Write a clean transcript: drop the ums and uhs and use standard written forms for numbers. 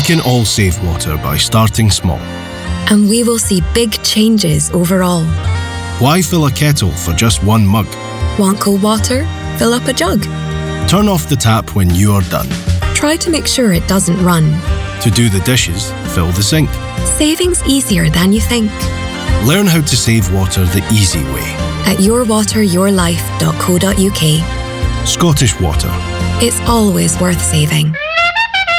can all save water by starting small. And we will see big changes overall. Why fill a kettle for just one mug? Want cold water? Fill up a jug. Turn off the tap when you are done. Try to make sure it doesn't run. To do the dishes, fill the sink. Saving's easier than you think. Learn how to save water the easy way. At yourwateryourlife.co.uk. Scottish Water. It's always worth saving.